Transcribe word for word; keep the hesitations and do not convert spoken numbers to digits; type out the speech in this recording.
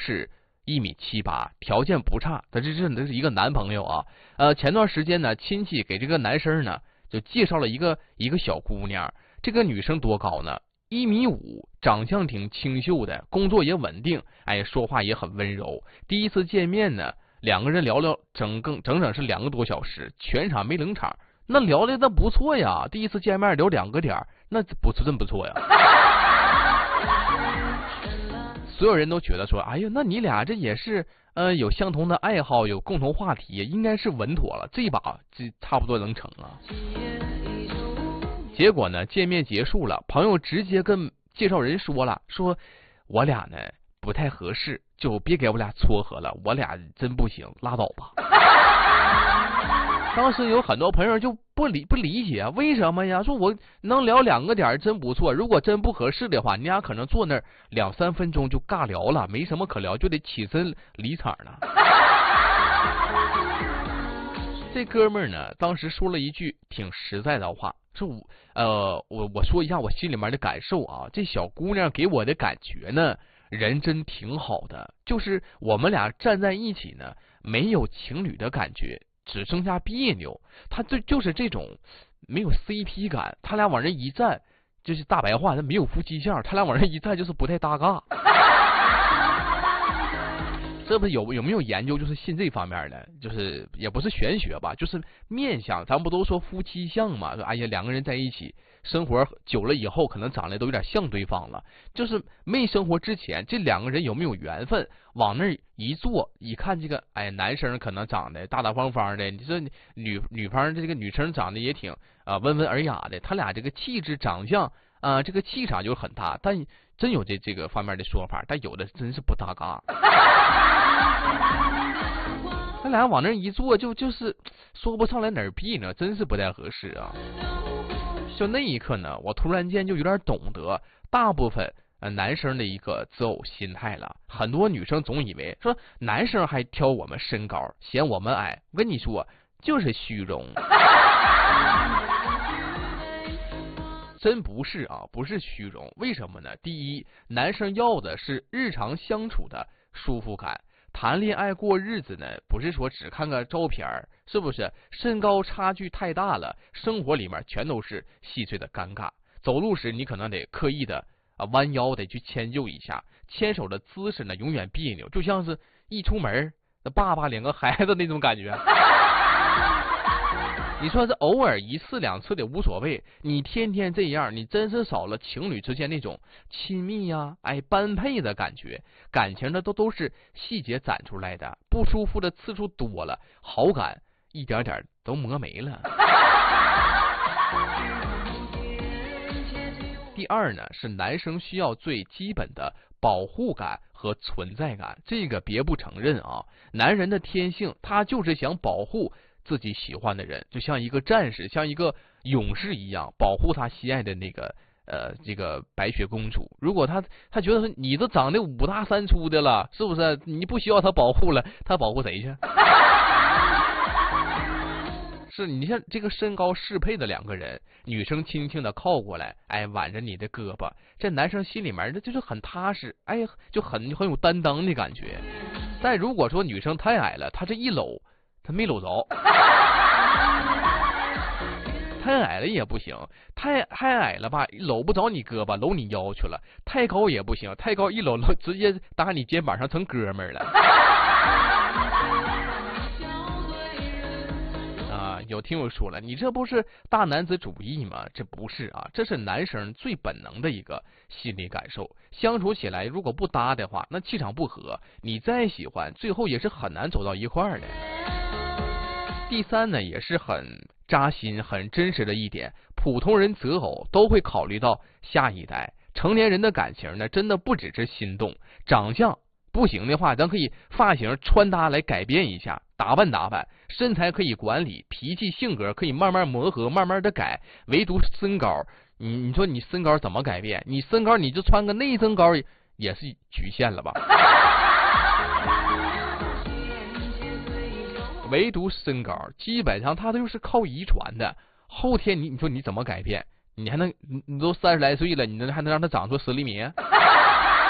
是一米七八，条件不差，他这是这是一个男朋友啊。呃，前段时间呢，亲戚给这个男生呢就介绍了一个一个小姑娘，这个女生多高呢？一米五，长相挺清秀的，工作也稳定，哎，说话也很温柔。第一次见面呢，两个人聊聊整整整整是两个多小时，全场没冷场。那聊的那不错呀，第一次见面聊两个点，那不是真不错呀。所有人都觉得说，哎呀，那你俩这也是呃有相同的爱好，有共同话题，应该是稳妥了，这一把这差不多能成啊。结果呢，见面结束了，朋友直接跟介绍人说了，说我俩呢不太合适，就别给我俩撮合了，我俩真不行，拉倒吧。当时有很多朋友就不理不理解，为什么呀？说我能聊两个点真不错，如果真不合适的话，你俩可能坐那儿两三分钟就尬聊了，没什么可聊，就得起身离场了。这哥们儿呢，当时说了一句挺实在的话，说我呃，我我说一下我心里面的感受啊，这小姑娘给我的感觉呢，人真挺好的，就是我们俩站在一起呢，没有情侣的感觉。只剩下别扭，他这就是这种没有 C P 感，他俩往这一站，就是大白话，他没有夫妻相，他俩往这一站就是不太搭嘎。这不有有没有研究，就是信这方面的，就是也不是玄学吧，就是面相，咱不都说夫妻相嘛？说哎呀，两个人在一起生活久了以后，可能长得都有点像对方了。就是没生活之前，这两个人有没有缘分？往那一坐，一看这个，哎，男生可能长得大大方方的，你说女女方这个女生长得也挺啊、呃、温文尔雅的，他俩这个气质、长相啊、呃，这个气场就很大，但。真有这这个方面的说法，但有的真是不搭嘎。他俩往那一坐，就就是说不上来哪儿避呢，真是不太合适啊。就那一刻呢，我突然间就有点懂得大部分呃男生的一个择偶心态了。很多女生总以为说男生还挑我们身高，嫌我们矮，我跟你说就是虚荣。真不是啊，不是虚荣，为什么呢？第一，男生要的是日常相处的舒服感，谈恋爱过日子呢，不是说只看个照片，是不是？身高差距太大了，生活里面全都是细碎的尴尬。走路时你可能得刻意的啊弯腰得去迁就一下，牵手的姿势呢永远别扭，就像是一出门那爸爸领个孩子那种感觉。你说是偶尔一次两次的无所谓，你天天这样，你真是少了情侣之间那种亲密呀、啊，哎般配的感觉。感情的都都是细节攒出来的，不舒服的次数多了，好感一点点都磨没了。第二呢，是男生需要最基本的保护感和存在感，这个别不承认啊，男人的天性他就是想保护自己喜欢的人，就像一个战士，像一个勇士一样，保护他心爱的那个呃这个白雪公主。如果他他觉得说你都长得五大三粗的了，是不是？你不需要他保护了，他保护谁去？是你像这个身高适配的两个人，女生轻轻的靠过来，哎，挽着你的胳膊，这男生心里面这就是很踏实，哎，就很很有担当的感觉。但如果说女生太矮了，他这一搂。他没搂着，太矮了也不行，太太矮了吧，搂不着你胳膊，搂你腰去了；太高也不行，太高一搂搂，直接搭你肩膀上成哥们儿了。啊，有听友说了，你这不是大男子主义吗？这不是啊，这是男生最本能的一个心理感受。相处起来如果不搭的话，那气场不合，你再喜欢，最后也是很难走到一块儿的。第三呢，也是很扎心、很真实的一点，普通人择偶都会考虑到下一代。成年人的感情呢，真的不只是心动，长相不行的话，咱可以发型、穿搭来改变一下，打扮打扮，身材可以管理，脾气、性格可以慢慢磨合，慢慢的改。唯独身高，你你说你身高怎么改变？你身高你就穿个内增高也是局限了吧？唯独身高，基本上它都是靠遗传的。后天你你说你怎么改变？你还能你你都三十来岁了，你能还能让它长出十厘米？